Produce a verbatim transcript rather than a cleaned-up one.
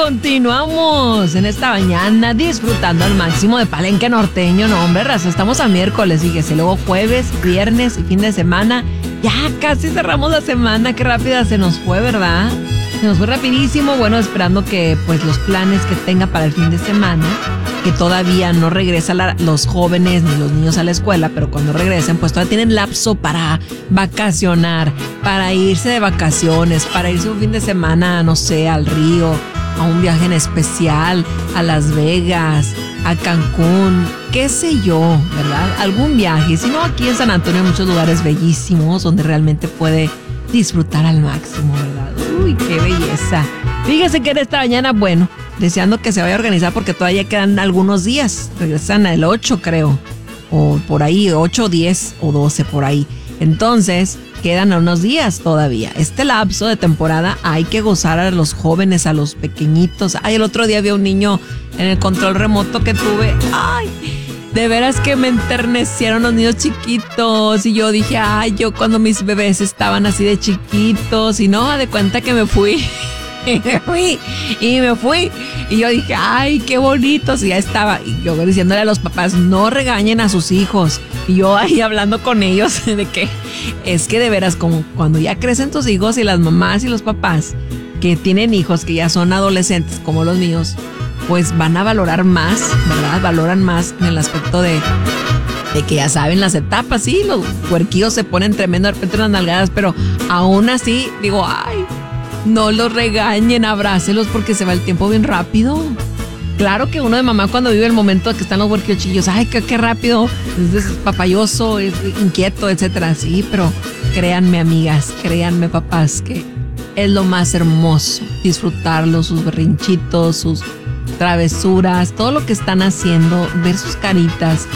continuamos en esta mañana disfrutando al máximo de Palenque Norteño. No, hombre, raza, estamos a miércoles, fíjese, luego jueves, viernes y fin de semana. Ya casi cerramos la semana, qué rápida se nos fue, ¿verdad? Se nos fue rapidísimo. Bueno, esperando que pues los planes que tenga para el fin de semana, que todavía no regresan la, los jóvenes ni los niños a la escuela, pero cuando regresen pues todavía tienen lapso para vacacionar, para irse de vacaciones, para irse un fin de semana, no sé, al río, a un viaje en especial, a Las Vegas, a Cancún, qué sé yo, ¿verdad? Algún viaje. Si no, aquí en San Antonio hay muchos lugares bellísimos donde realmente puede disfrutar al máximo, ¿verdad? Uy, qué belleza. Fíjese que en esta mañana, bueno, deseando que se vaya a organizar porque todavía quedan algunos días. Regresan el ocho, creo. O por ahí, ocho, diez o doce por ahí. Entonces, quedan unos días todavía. Este lapso de temporada hay que gozar a los jóvenes, a los pequeñitos. Ay, el otro día vi a un niño en el control remoto que tuve. Ay, de veras que me enternecieron los niños chiquitos. Y yo dije, ay, yo cuando mis bebés estaban así de chiquitos. Y no, de cuenta que me fui. Y me fui, y me fui. Y yo dije, ay, qué bonitos. Y ya estaba, y yo diciéndole a los papás, no regañen a sus hijos. Y yo ahí hablando con ellos de que es que de veras, como cuando ya crecen tus hijos y las mamás y los papás que tienen hijos que ya son adolescentes como los míos, pues van a valorar más, ¿verdad? Valoran más en el aspecto de, de que ya saben las etapas. Sí, los huerquillos se ponen tremendo de repente las nalgadas, pero aún así digo, ay, no los regañen, abrácelos porque se va el tiempo bien rápido. Claro que uno de mamá cuando vive el momento de que están los huerquillos, ay, qué, qué rápido, es papayoso, es inquieto, etcétera. Sí, pero créanme, amigas, créanme, papás, que es lo más hermoso disfrutarlos, sus berrinchitos, sus travesuras, todo lo que están haciendo, ver sus caritas.